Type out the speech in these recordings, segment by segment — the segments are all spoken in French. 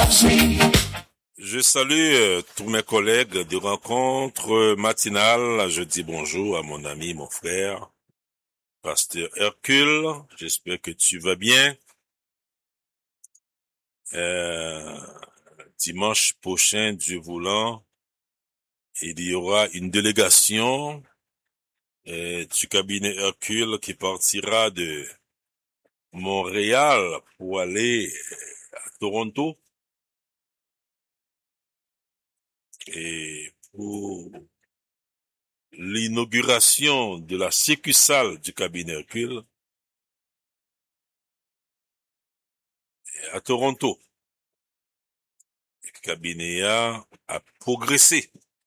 Je salue tous mes collègues de rencontre matinale. Je dis bonjour à mon ami, mon frère, Pasteur Hercule. J'espère que tu vas bien. Dimanche prochain, Dieu voulant, il y aura une délégation du cabinet Hercule qui partira de Montréal pour aller à Toronto et pour l'inauguration de la succursale du cabinet Hercule à Toronto. Le cabinet a progressé.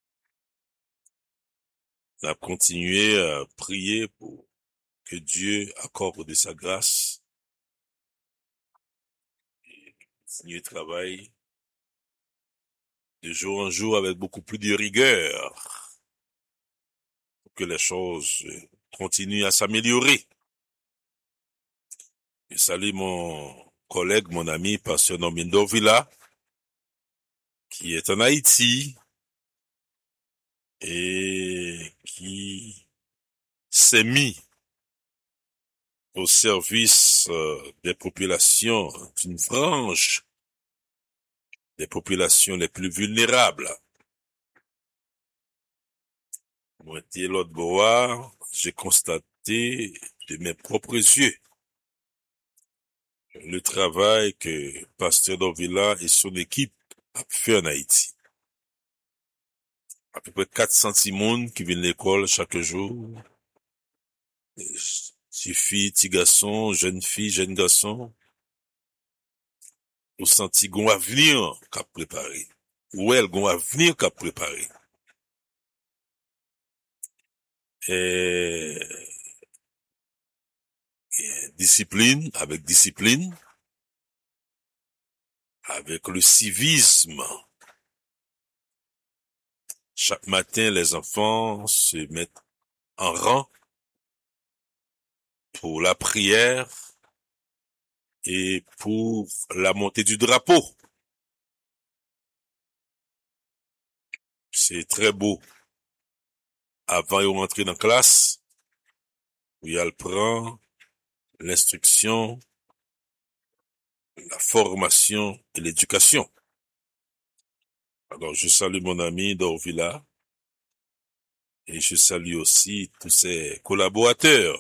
On a continué à prier pour que Dieu accorde de sa grâce et continuer le travail de jour en jour avec beaucoup plus de rigueur pour que les choses continuent à s'améliorer. Je salue mon collègue, mon ami, Pasteur Norman Dorvila, qui est en Haïti et qui s'est mis au service des populations, d'une frange des populations les plus vulnérables. Moi, l'autre bois, j'ai constaté de mes propres yeux le travail que Pasteur Dorvila et son équipe a fait en Haïti. À peu près 400 personnes qui viennent à l'école chaque jour. Petits filles, petits garçons, jeunes filles, jeunes garçons. Ou senti gon avenir qu'a préparé. Ou elle gon avenir qu'a préparé. Et discipline, avec le civisme. Chaque matin, les enfants se mettent en rang pour la prière et pour la montée du drapeau. C'est très beau. Avant de rentrer dans la classe, où il y a le prend l'instruction, la formation et l'éducation. Alors, je salue mon ami Dorvila et je salue aussi tous ses collaborateurs.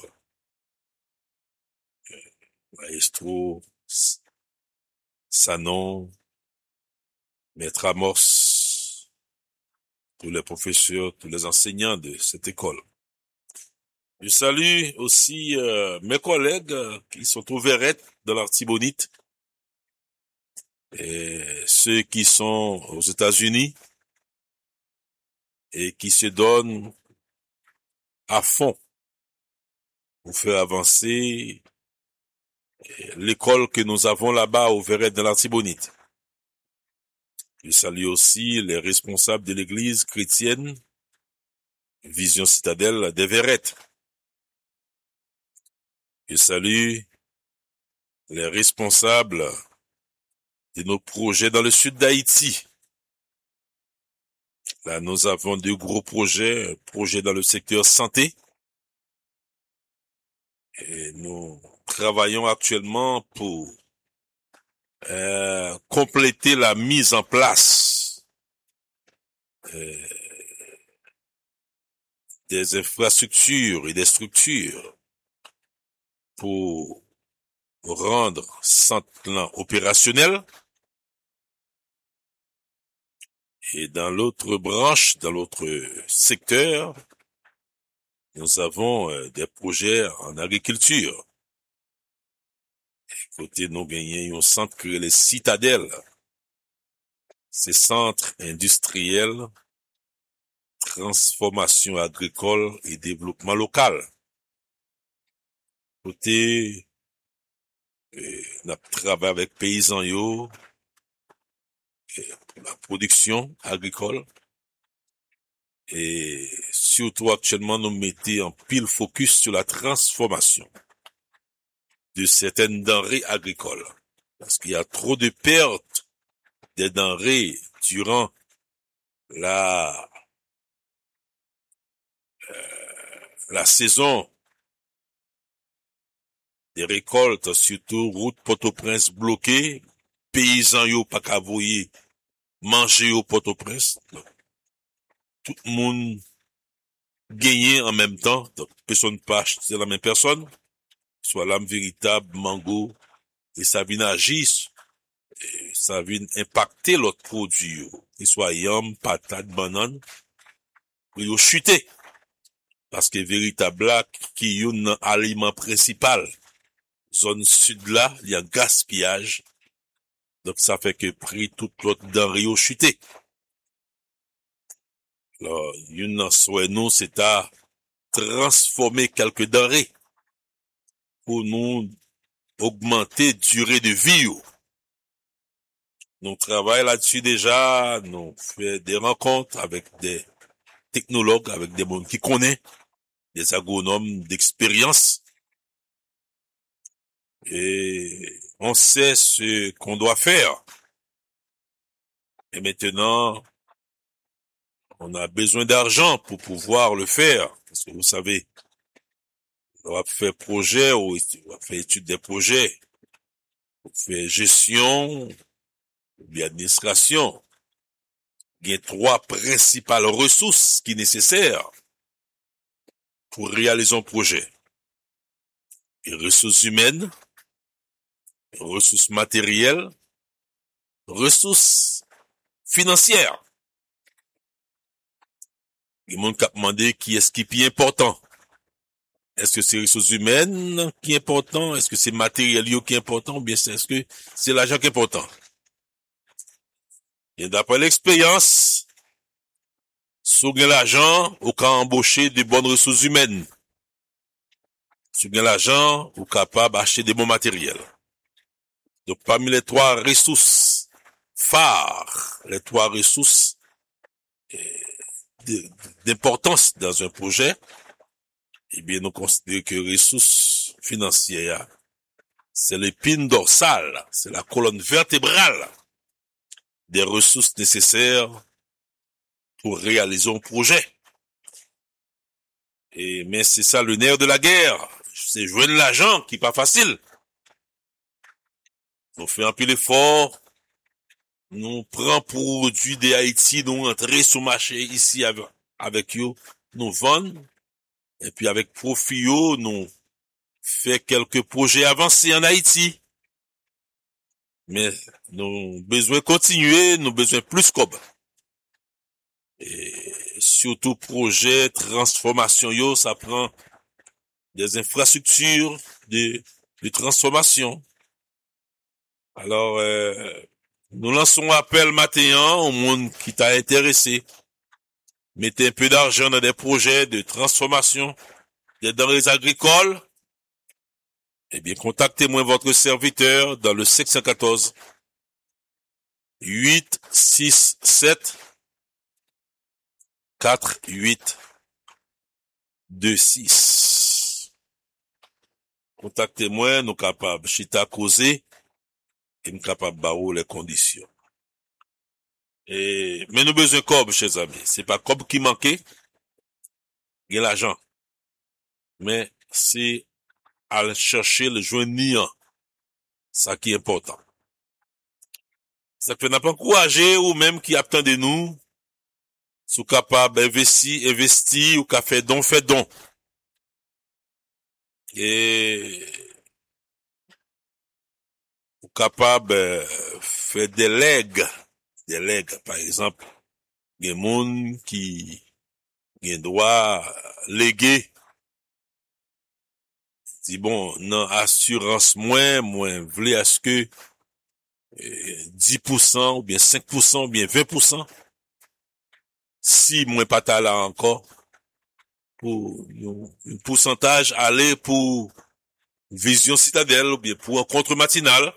Maestro, Sanon, Maître Amos, tous les professeurs, tous les enseignants de cette école. Je salue aussi mes collègues qui sont au Verret dans l'Artibonite et ceux qui sont aux États-Unis et qui se donnent à fond pour faire avancer l'école que nous avons là-bas au Verret de l'Artibonite. Je salue aussi les responsables de l'église chrétienne Vision Citadelle des Verrettes. Je salue les responsables de nos projets dans le sud d'Haïti. Là, nous avons deux gros projets, un projet dans le secteur santé. Et nous travaillons actuellement pour compléter la mise en place des infrastructures et des structures pour rendre Centlan opérationnel. Et dans l'autre branche, dans l'autre secteur, nous avons des projets en agriculture. Et côté nous gagnons un centre que les citadelles. Ces centres industriels, transformation agricole et développement local. Côté, nous travaillons avec paysans yo, pour la production agricole. Et surtout actuellement, nous mettons en pile focus sur la transformation de certaines denrées agricoles. Parce qu'il y a trop de pertes des denrées durant la saison des récoltes, surtout route Port-au-Prince bloquée, paysans yo pas qu'à voyer manger au Port-au-Prince. Donc, tout le monde gagner en même temps, donc personne pas acheter la même personne, soit l'âme véritable, mango, et ça vient agir, et ça vient impacter l'autre produit, qu'il soit yam, patate, banane, pour yo chuter. Parce que véritable là, qui est un aliment principal, zone sud là, il y a gaspillage, donc ça fait que prix toute l'autre denrée yo chuter. Alors, une souhait nous, c'est à transformer quelques denrées pour nous augmenter durée de vie. Nous travaillons là-dessus déjà, nous faisons des rencontres avec des technologues, avec des gens qui connaissent, des agronomes d'expérience. Et on sait ce qu'on doit faire. Et maintenant, on a besoin d'argent pour pouvoir le faire. Parce que vous savez, on va faire projet, ou on va faire étude des projets, on fait gestion, ou bien administration. Il y a 3 principales ressources qui sont nécessaires pour réaliser un projet. Les ressources humaines, les ressources matérielles, ressources financières. Il y a des gens qui ont demandé qui est-ce qui est plus important. Est-ce que c'est les ressources humaines qui est important? Est-ce que c'est matériel qui est important? Ou bien est-ce que c'est l'argent qui est important? Et d'après l'expérience, si vous avez l'argent, vous pouvez embaucher des bonnes ressources humaines. Si vous avez l'argent, vous êtes capable d'acheter des bons matériels. Donc, parmi les 3 ressources phares, les 3 ressources d'importance dans un projet, eh bien, nous considérons que les ressources financières, c'est l'épine dorsale, c'est la colonne vertébrale des ressources nécessaires pour réaliser un projet. Mais c'est ça le nerf de la guerre. C'est joindre l'argent qui est pas facile. On fait un peu l'effort. Nous prenons produits de Haïti, nous entrer sur le marché ici avec eux, nous vendons. Et puis avec profit, nous fait quelques projets avancés en Haïti. Mais nous besoin continuer, nous besoin plus comme. Et surtout projet transformation, ça prend des infrastructures de transformation. Alors, nous lançons un appel maintenant au monde qui t'a intéressé. Mettez un peu d'argent dans des projets de transformation des denrées agricoles. Eh bien, contactez-moi votre serviteur dans le 514 867 4826. Contactez-moi, nous capables chita causer et nous capables barrer les conditions. Mais nous besoin cob, chers amis. C'est pas cob qui manquait, il y a l'argent. Mais c'est à chercher le joignant. Ça qui est important. Ça fait n'a pas encourager ou même qui attend de nous, sous capable investir ou qu'a fait don. Et ou capable faire des legs, par exemple, il y a des gens qui doit léguer. Si bon, non, assurance moins, voulez à ce que 10% ou bien 5% ou bien 20%, si moins pas ta là encore, pour un pourcentage aller pour Vision Citadelle ou bien pour un contre matinal.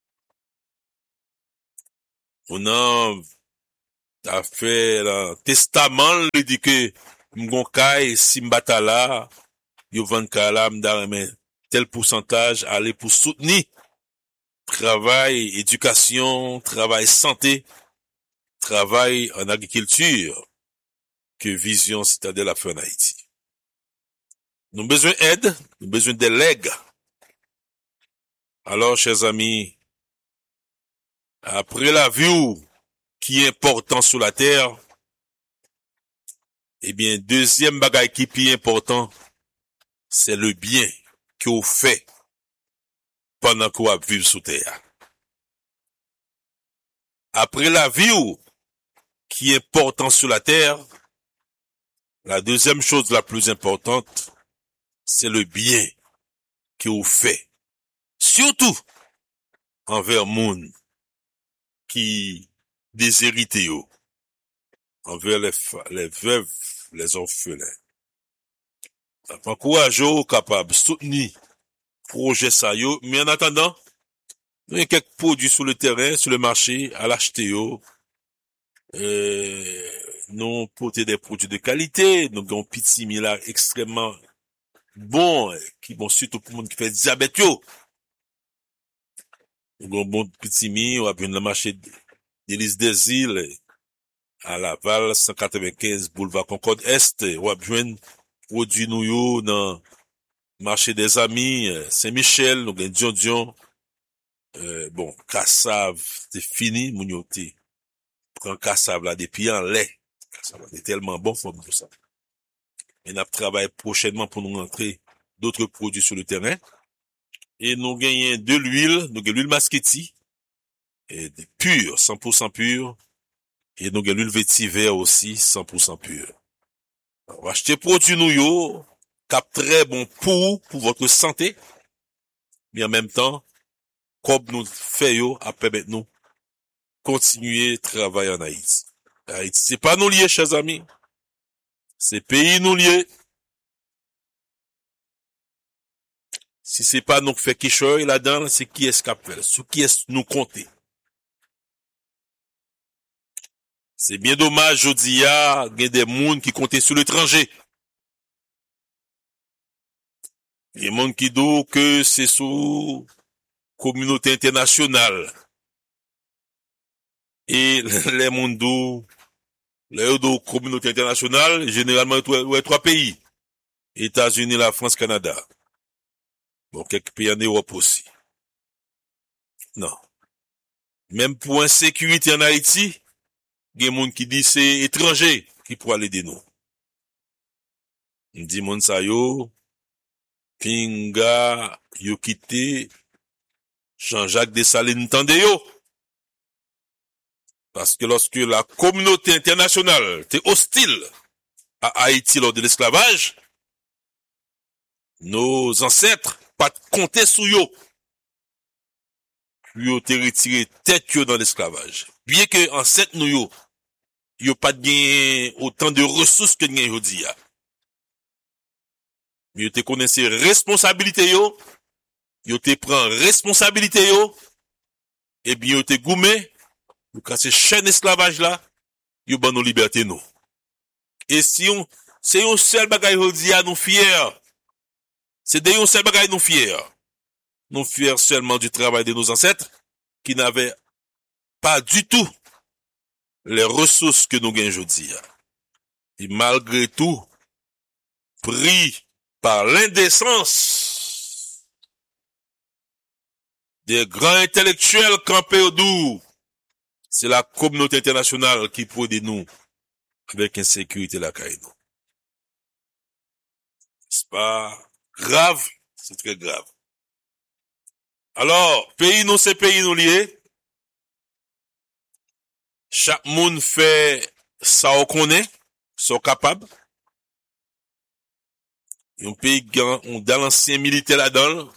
On a fait le testament, il dit que m'gonkai si m'bata là, yo vend kala m'da remen tel pourcentage aller pour soutenir travail éducation, travail santé, travail en agriculture que Vision Citadelle a fait en Haïti. Nous avons besoin d'aide, nous avons besoin de legs. Alors, chers amis, après la vue qui est important sur la terre, eh bien, deuxième bagaille qui est important, c'est le bien qu'on fait pendant qu'on va vivre sous terre. Après la vie qui est important sur la terre, la deuxième chose la plus importante, c'est le bien qu'on fait. Surtout envers monde qui déshérite yo, envers les veuves, les orphelins. Encourage yo capable soutenir projet ça yo, mais en attendant, nous y a quelques produits sur le terrain, sur le marché, à l'acheter yo. Nous porter des produits de qualité, nous avons petit similaire extrêmement bon, qui bon surtout pour le monde qui fait diabète yo. Nous avons bon petit mi, on a bien le marché d'Élise des Îles, à Laval, 195 boulevard Concorde Est, on a bien produit nous yo dans marché des amis, Saint-Michel, nous avons Dion, bon, Cassave, c'est fini, moun yo te. Prends Cassave là, depuis en lait. Cassave est tellement bon, faut pour ça. Et nous travaillons prochainement pour nous rentrer d'autres produits sur le terrain. Et nous gagnons de l'huile, nous gagnons l'huile Masquetti, et pure, 100% pure. Et nous gagnons l'huile vétiver aussi, 100% pure. On va acheter produits nous yo, cap très bon pour votre santé. Mais en même temps, comme nous faisons, à permettre nous continuer à travailler en Haïti. Haïti, c'est pas nous liés, chers amis. C'est pays nous liés. Si c'est pas nous qui fait quelque chose là-dedans, c'est qui est-ce qui fait, sur qui est-ce nous compter. C'est bien dommage, je dis, il y a des gens qui comptent sur l'étranger. Il y a des gens qui disent que c'est sous communauté internationale. Et les gens les communauté internationale, généralement, il y a trois pays. États-Unis, la France, Canada. Bon, quelques pays en Europe aussi. Non. Même pour insécurité en Haïti, il y a des gens qui disent c'est étranger qui pourra l'aider nous. On dit moun sa yo, pinga, yo quitté, Jean-Jacques Dessalines tande yo. Parce que lorsque la communauté internationale était hostile à Haïti lors de l'esclavage, nos ancêtres pas compter sur yo. Yo te retiré tête yo dans l'esclavage. Bien que ancêtres nous yo pas gagné autant de ressources que gagné aujourd'hui. Mais yo te connaissé responsabilité yo te prend responsabilité et bien yo te goumé, nous casser chaîne esclavage là, yo ban nos liberté nous. Et si on, c'est un seul bagay aujourd'hui à nous fiers. C'est de un seul bagay nous fiers. Nous fiers seulement du travail de nos ancêtres qui n'avaient pas du tout les ressources que nous gagnons aujourd'hui. Et malgré tout, pris par l'indécence des grands intellectuels campés au doux, c'est la communauté internationale qui peut aider nous avec insécurité la caille nous. C'est pas grave, c'est très grave. Alors, pays nous, c'est pays nous liés. Chaque monde fait ça on connaît, sont capables. Un pays on dans l'ancien militaire là-dedans,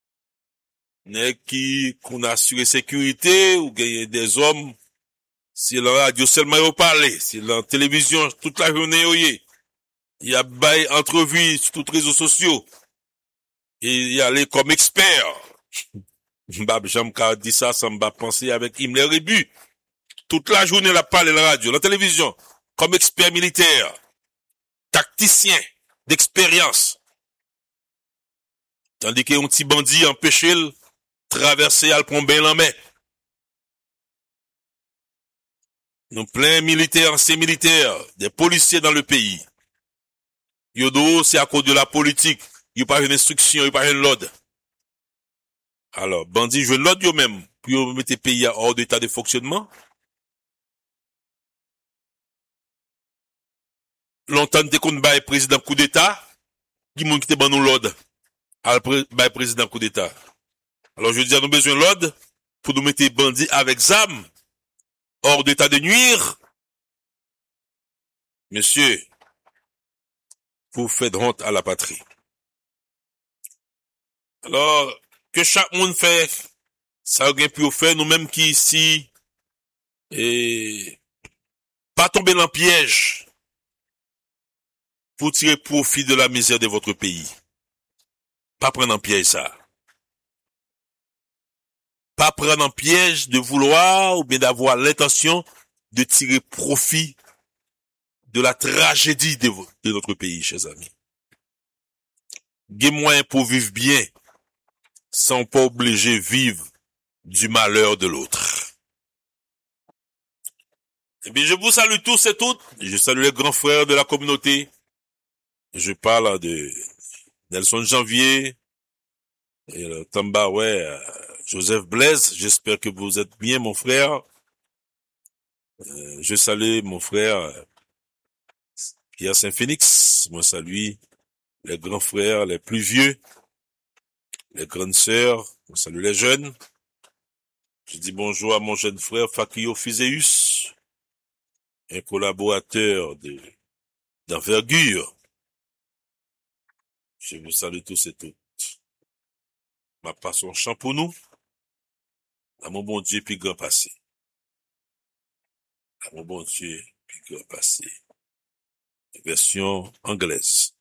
qu'on assure sécurité, ou gagner des hommes, c'est la radio seulement au parler, c'est la télévision toute la journée, il y a bail entrevue sur tous les réseaux sociaux, et il y a les comme expert. M'bab j'aime qu'à dire ça, ça m'a pensé avec Himmler et But. Toute la journée, la parle la radio, la télévision, comme expert militaire, tacticien, d'expérience. Tandis qu'un petit bandit empêche traverser, al prend bien la main. Nous plein militaires, anciens militaires, des policiers dans le pays. Yo do, c'est à cause de la politique. Yo pas une instruction, yo pas une l'ordre. Alors, bandit, je l'ordre yo même, pour yo mettre le pays hors d'état de fonctionnement. Longtemps, t'es qu'on bail président coup d'état, qui moun qui te ban nous l'ordre. Al bail président coup d'état. Alors, je dis, nous besoin l'ordre, pour nous mettre bandits avec zam, hors d'état de nuire. Monsieur, vous faites honte à la patrie. Alors, que chaque monde fait, ça gagne plus au fait, nous-mêmes qui ici, et pas tomber dans le piège pour tirer profit de la misère de votre pays. Pas prendre en piège ça. Pas prendre en piège de vouloir ou bien d'avoir l'intention de tirer profit de la tragédie de notre pays, chers amis. Des moyens pour vivre bien, sans pas obliger vivre du malheur de l'autre. Eh bien, je vous salue tous et toutes. Je salue les grands frères de la communauté. Je parle de Nelson Janvier, et le Tamba, Joseph Blaise. J'espère que vous êtes bien, mon frère. Je salue mon frère Pierre Saint-Phénix. Moi, salue les grands frères, les plus vieux, les grandes sœurs. Moi, salue les jeunes. Je dis bonjour à mon jeune frère Fakio Fiseus, un collaborateur d'envergure. Je vous salue tous et toutes. Ma passion chant pour nous. À mon bon Dieu, puis grand passé. À mon bon Dieu, puis grand passé. Version anglaise.